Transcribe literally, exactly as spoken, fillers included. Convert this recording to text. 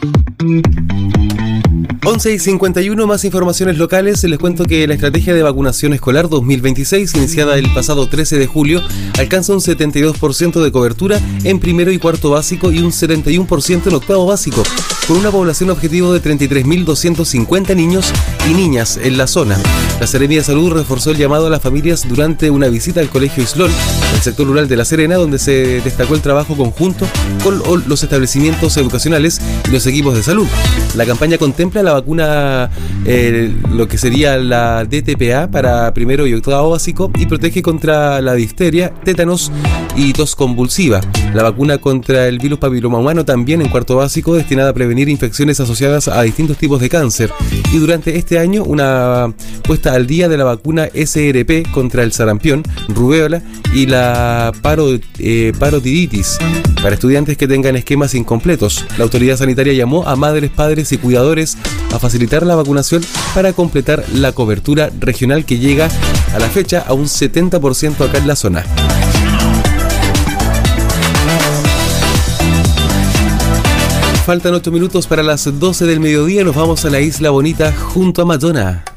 once y cincuenta y uno, más informaciones locales. Les cuento que la estrategia de vacunación escolar dos mil veintiséis, iniciada el pasado trece de julio, alcanza un setenta y dos por ciento de cobertura en primero y cuarto básico y un setenta y uno por ciento en octavo básico, con una población objetivo de treinta y tres mil doscientos cincuenta niños y niñas en la zona. La Seremía de Salud reforzó el llamado a las familias durante una visita al Colegio Islón, el sector rural de La Serena, donde se destacó el trabajo conjunto con los establecimientos educacionales y los equipos de salud. La campaña contempla la vacuna, eh, lo que sería la D T P A para primero y octavo básico, y protege contra la difteria, tétanos y tos convulsiva. La vacuna contra el virus papiloma humano también en cuarto básico, destinada a prevenir infecciones asociadas a distintos tipos de cáncer. Y durante este año, una puesta al día de la vacuna S R P contra el sarampión, rubéola y la paro, eh, parotiditis para estudiantes que tengan esquemas incompletos. La autoridad sanitaria llamó a madres, padres y cuidadores a facilitar la vacunación para completar la cobertura regional, que llega a la fecha a un setenta por ciento acá en la zona. Faltan ocho minutos para las doce del mediodía. Nos vamos a la Isla Bonita junto a Madonna.